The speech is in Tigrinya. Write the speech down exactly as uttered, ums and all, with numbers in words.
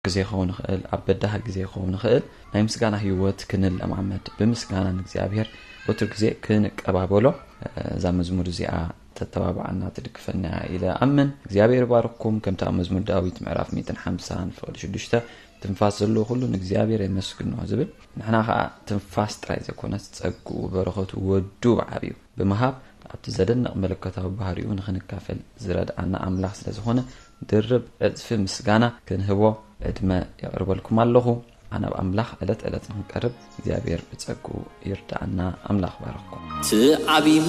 ግዜ ኾውን خእል አበዳህ ግዜ ኾውን خእል ናይ ምስጋና ህይወት ክንለማመድ በምስጋና እግዚአብሔር ወትር ግዜ ክንቀባበሎ ዛ መዝሙር እዚኣ ተተባባዕና ትድግፈና ኢለ አመን እግዚአብሔር ባርኩም ከምታ መዝሙር ዳዊት ምዕራፍ مئة وخمسين ፍቅድ ሽዱሽተ ትንፋስ ዘሎ ሁሉ እግዚአብሔር ይመስግኖ ዝብል ንሕና ኸ ትንፋስ ጥራይ ዘኮነስ ጸጉ በረኸቱ ወዱ ዓቢው በመሃብ ኣብቲ ዘደንቕ መለከታዊ ባህሪኡ ንኽንካፈል ዝረድኣና ኣምላኽ ስለ ዝኾነ ድርብ እጽፍ ምስጋና ክንህቦ ዕድመ ያቀርበልኩም ኣለኹ አና በአምላኽ ዕለት ዕለት ንቀርብ እግዚአብሔር በጸጉ ይርዳና አምላኽ ባረኩም።